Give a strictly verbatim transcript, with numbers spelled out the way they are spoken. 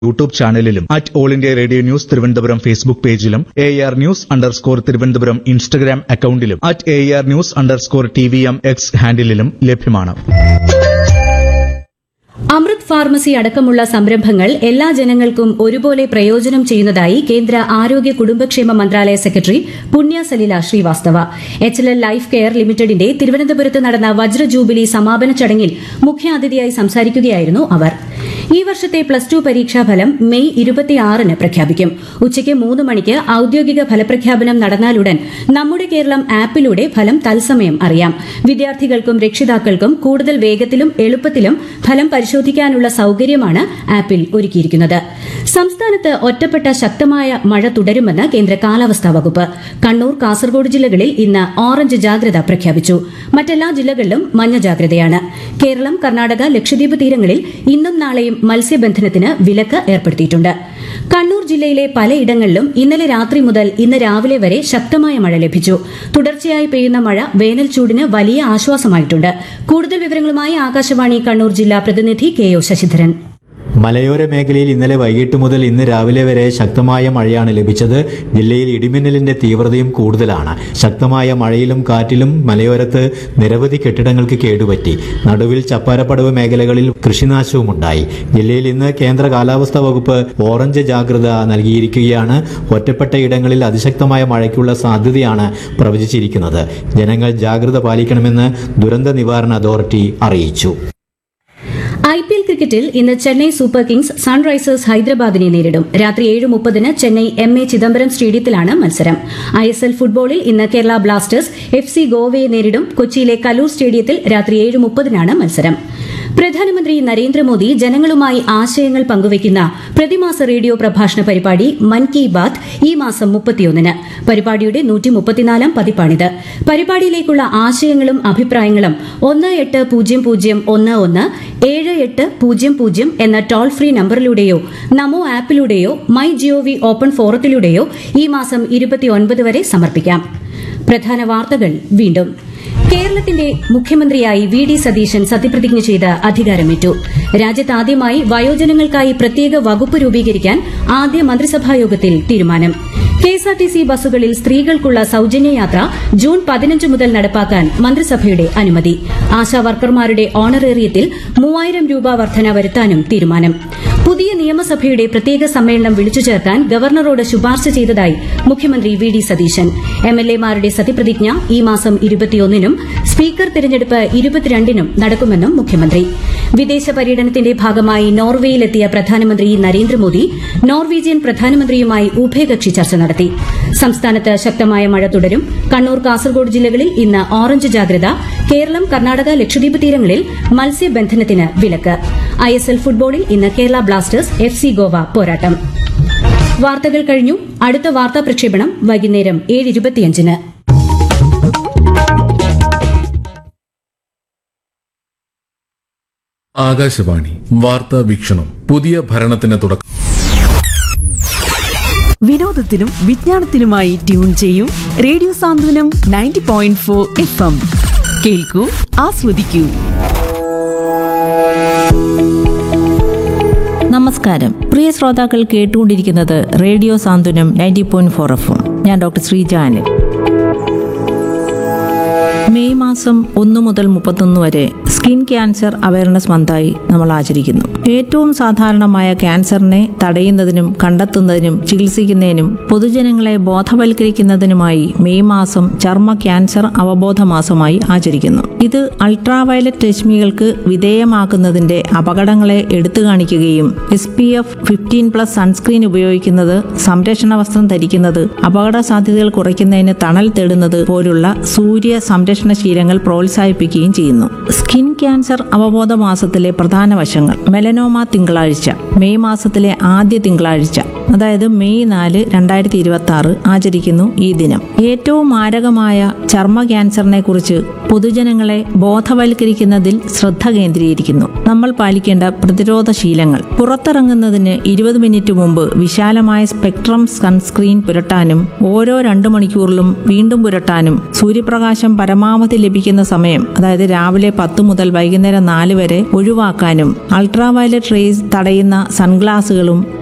YouTube ചാനലിലും at all India radio news Thiruvananthapuram Facebook പേജിലും A R news underscore Thiruvananthapuram Instagram അക്കൌണ്ടിലും at A R news underscore T V M X ഹാൻഡിലും ലഭ്യമാണ്. അമൃത് pharmacy അടക്കമുള്ള സംരംഭങ്ങൾ എല്ലാ ജനങ്ങൾക്കും ഒരുപോലെ പ്രയോജനം ചെയ്യുന്നതായി കേന്ദ്ര ആരോഗ്യ കുടുംബക്ഷേമ മന്ത്രാലയ സെക്രട്ടറി പുണ്യ Salila Srivastava. H L L life care ലിമിറ്റഡിന്റെ തിരുവനന്തപുരത്ത് നടന്ന വജ്ര ജൂബിലി സമാപന ചടങ്ങിൽ മുഖ്യാതിഥിയായി സംസാരിക്കുകയായിരുന്നു അവർ. ഈ വർഷത്തെ പ്ലസ് ടു പരീക്ഷാഫലം മെയ് ഇരുപത്തിയാറിന് പ്രഖ്യാപിക്കും. ഉച്ചയ്ക്ക് മൂന്ന് മണിക്ക് ഔദ്യോഗിക ഫലപ്രഖ്യാപനം നടന്നാലുടൻ നമ്മുടെ കേരളം ആപ്പിലൂടെ ഫലം തത്സമയം അറിയാം. വിദ്യാർത്ഥികൾക്കും രക്ഷിതാക്കൾക്കും കൂടുതൽ വേഗത്തിലും എളുപ്പത്തിലും ഫലം പരിശോധിക്കാനുള്ള സൌകര്യമാണ് ആപ്പിൽ ഒരുക്കിയിരിക്കുന്നത്. സംസ്ഥാനത്ത് ഒറ്റപ്പെട്ട ശക്തമായ മഴ തുടരുമെന്ന് കേന്ദ്ര കാലാവസ്ഥാ വകുപ്പ്. കണ്ണൂർ, കാസർഗോഡ് ജില്ലകളിൽ ഇന്ന് ഓറഞ്ച് ജാഗ്രത പ്രഖ്യാപിച്ചു. മറ്റെല്ലാ ജില്ലകളിലും മഞ്ഞ ജാഗ്രതയാണ്. കേരളം, കർണാടക, ലക്ഷദ്വീപ് തീരങ്ങളിൽ ഇന്നും നാളെയും മത്സ്യബന്ധനത്തിന് വിലക്ക് ഏർപ്പെടുത്തിയിട്ടുണ്ട്. കണ്ണൂർ ജില്ലയിലെ പലയിടങ്ങളിലും ഇന്നലെ രാത്രി മുതൽ ഇന്ന് രാവിലെ വരെ ശക്തമായ മഴ ലഭിച്ചു. തുടർച്ചയായി പെയ്യുന്ന മഴ വേനൽ ചൂടിന് വലിയ ആശ്വാസമായിട്ടുണ്ട്. കൂടുതൽ വിവരങ്ങളുമായി ആകാശവാണി കണ്ണൂർ ജില്ലാ പ്രതിനിധി കെ ഒ ശശിധരൻ. മലയോര മേഖലയിൽ ഇന്നലെ വൈകിട്ട് മുതൽ ഇന്ന് രാവിലെ വരെ ശക്തമായ മഴയാണ് ലഭിച്ചത്. ജില്ലയിൽ ഇടിമിന്നലിന്റെ തീവ്രതയും കൂടുതലാണ്. ശക്തമായ മഴയിലും കാറ്റിലും മലയോരത്ത് നിരവധി കെട്ടിടങ്ങൾക്ക് കേടുപറ്റി. നടുവിൽ ചപ്പാരപ്പടവ് മേഖലകളിൽ കൃഷിനാശവുമുണ്ടായി. ജില്ലയിൽ ഇന്ന് കേന്ദ്ര കാലാവസ്ഥാ വകുപ്പ് ഓറഞ്ച് ജാഗ്രത നൽകിയിരിക്കുകയാണ്. ഒറ്റപ്പെട്ട ഇടങ്ങളിൽ അതിശക്തമായ മഴയ്ക്കുള്ള സാധ്യതയാണ് പ്രവചിച്ചിരിക്കുന്നത്. ജനങ്ങൾ ജാഗ്രത പാലിക്കണമെന്ന് ദുരന്ത നിവാരണ അതോറിറ്റി അറിയിച്ചു. ഐ പി എൽ ക്രിക്കറ്റിൽ ഇന്ന് ചെന്നൈ സൂപ്പർ കിങ്സ് സൺറൈസേഴ്സ് ഹൈദരാബാദിനെ നേരിടും. രാത്രി ഏഴ് മുപ്പതിന് ചെന്നൈ എം എ ചിദംബരം സ്റ്റേഡിയത്തിലാണ് മത്സരം. ഐ എസ് എൽ ഫുട്ബോളിൽ ഇന്ന് കേരള ബ്ലാസ്റ്റേഴ്സ് എഫ് സി ഗോവയെ നേരിടും. കൊച്ചിയിലെ കലൂർ സ്റ്റേഡിയത്തിൽ രാത്രി ഏഴ് മുപ്പതിനാണ് മത്സരം. പ്രധാനമന്ത്രി നരേന്ദ്രമോദി ജനങ്ങളുമായി ആശയങ്ങൾ പങ്കുവയ്ക്കുന്ന പ്രതിമാസ റേഡിയോ പ്രഭാഷണ പരിപാടി മൻ കി ബാത് ഈ മാസം മുപ്പത്തിയൊന്നിന്. പരിപാടിയുടെ നൂറ്റി മുപ്പത്തിനാലാം പതിപ്പാണിത്. പരിപാടിയിലേക്കുള്ള ആശയങ്ങളും അഭിപ്രായങ്ങളും ഒന്ന് എട്ട് പൂജ്യം പൂജ്യം ഒന്ന് ഒന്ന് ഏഴ് എട്ട് പൂജ്യം പൂജ്യം എന്ന toll free നമ്പറിലൂടെയോ Namo ആപ്പിലൂടെയോ my G O V open ഫോറത്തിലൂടെയോ ഈ മാസം ഇരുപത്തിയൊൻപത് വരെ സമർപ്പിക്കാം. പ്രധാന വാർത്തകൾ വീണ്ടും. കേരളത്തിന്റെ മുഖ്യമന്ത്രിയായി വി ഡി സതീശൻ സത്യപ്രതിജ്ഞ ചെയ്ത് അധികാരമേറ്റു. രാജ്യത്താദ്യമായി വയോജനങ്ങൾക്കായി പ്രത്യേക വകുപ്പ് രൂപീകരിക്കാൻ ആദ്യ മന്ത്രിസഭായോഗത്തിൽ തീരുമാനം. കെഎസ്ആർടിസി ബസ്സുകളിൽ സ്ത്രീകൾക്കുള്ള സൌജന്യ യാത്ര ജൂൺ പതിനഞ്ച് മുതൽ നടപ്പാക്കാൻ മന്ത്രിസഭയുടെ അനുമതി. ആശാവർക്കർമാരുടെ ഓണറേറിയത്തിൽ മൂവായിരം രൂപ വർധന വരുത്താനും തീരുമാനം. പുതിയ നിയമസഭയുടെ പ്രത്യേക സമ്മേളനം വിളിച്ചു ചേർക്കാൻ ഗവർണറോട് ശുപാർശ ചെയ്തതായി മുഖ്യമന്ത്രി വി ഡി സതീശൻ. എംഎൽഎമാരുടെ സത്യപ്രതിജ്ഞ ഈ മാസം ഇരുപത്തിയൊന്നിനും സ്പീക്കർ തെരഞ്ഞെടുപ്പ് ഇരുപത്തിരണ്ടിനും നടക്കുമെന്നും മുഖ്യമന്ത്രി. വിദേശ പര്യടനത്തിന്റെ ഭാഗമായി നോർവേയിലെത്തിയ പ്രധാനമന്ത്രി നരേന്ദ്രമോദി നോർവീജിയൻ പ്രധാനമന്ത്രിയുമായി ഉഭയകക്ഷി ചർച്ച നടത്തി. സംസ്ഥാനത്ത് ശക്തമായ മഴ തുടരും. കണ്ണൂർ, കാസർഗോഡ് ജില്ലകളിൽ ഇന്ന് ഓറഞ്ച് ജാഗ്രത. കേരളം, കർണാടക, ലക്ഷദ്വീപ് തീരങ്ങളിൽ മത്സ്യബന്ധനത്തിന് വിലക്ക്. ഐ എസ് എൽ ഫുട്ബോളിൽ ഇന്ന് Kerala Blasters F C Goa പോരാട്ടം. വാർത്തകൾ കഴിഞ്ഞു. അടുത്ത വാർത്താ പ്രക്ഷേപണം വൈകുന്നേരം ഏഴ് ഇരുപത്തിയഞ്ചിന്. ആകാശവാണി വാർത്താ വീക്ഷണം. പുതിയ ഭരണത്തിന് തുടക്കം. വിനോദത്തിനും വിജ്ഞാനത്തിനുമായി ട്യൂൺ ചെയ്യൂ റേഡിയോ സാന്ത്വനം ninety point four F M. കേൾക്കൂ, ആസ്വദിക്കൂ. നമസ്കാരം, പ്രിയ ശ്രോതാക്കൾ കേട്ടുകൊണ്ടിരിക്കുന്നത് റേഡിയോ സാന്ത്വനം ninety point four F M. ഞാൻ ഡോക്ടർ ശ്രീജാനൻ. മെയ് മാസം ഒന്ന് മുതൽ മുപ്പത്തൊന്ന് വരെ സ്കിൻ ക്യാൻസർ അവയർനെസ് മന്തായി നമ്മൾ ആചരിക്കുന്നു. ഏറ്റവും സാധാരണമായ ക്യാൻസറിനെ തടയുന്നതിനും കണ്ടെത്തുന്നതിനും ചികിത്സിക്കുന്നതിനും പൊതുജനങ്ങളെ ബോധവൽക്കരിക്കുന്നതിനുമായി മെയ് മാസം ചർമ്മ ക്യാൻസർ അവബോധ മാസമായി ആചരിക്കുന്നു. ഇത് അൾട്രാവയലറ്റ് രശ്മികൾക്ക് വിധേയമാക്കുന്നതിന്റെ അപകടങ്ങളെ എടുത്തു കാണിക്കുകയും S P F fifteen plus sunscreen ഉപയോഗിക്കുന്നത്, സംരക്ഷണ വസ്ത്രം ധരിക്കുന്നത്, അപകട സാധ്യതകൾ കുറയ്ക്കുന്നതിന് തണൽ തേടുന്നത് പോലുള്ള സൂര്യ സംരക്ഷണ ശീലങ്ങൾ പ്രോത്സാഹിപ്പിക്കുകയും ചെയ്യുന്നു. സ്കിൻ ക്യാൻസർ അവബോധ മാസത്തിലെ പ്രധാന വശങ്ങൾ: മെലനോമ തിങ്കളാഴ്ച, മെയ് മാസത്തിലെ ആദ്യ തിങ്കളാഴ്ച, അതായത് മെയ് നാല് രണ്ടായിരത്തി ഇരുപത്തി ആറ് ആചരിക്കുന്നു ഈ ദിനം. ഏറ്റവും മാരകമായ ചർമ്മ ക്യാൻസറിനെ കുറിച്ച് പൊതുജനങ്ങളെ ബോധവൽക്കരിക്കുന്നതിൽ ശ്രദ്ധ കേന്ദ്രീകരിക്കുന്നു. നമ്മൾ പാലിക്കേണ്ട പ്രതിരോധ ശീലങ്ങൾ: പുറത്തിറങ്ങുന്നതിന് ഇരുപത് മിനിറ്റ് മുമ്പ് വിശാലമായ സ്പെക്ട്രം സൺസ്ക്രീൻ പുരട്ടാനും ഓരോ രണ്ടു മണിക്കൂറിലും വീണ്ടും പുരട്ടാനും, സൂര്യപ്രകാശം പരമാവധി ലഭിക്കുന്ന സമയം അതായത് രാവിലെ പത്ത് മുതൽ വൈകുന്നേരം നാല് വരെ ഒഴിവാക്കാനും, അൾട്രാവയലറ്റ് റേസ് തടയുന്ന സൺഗ്ലാസുകളും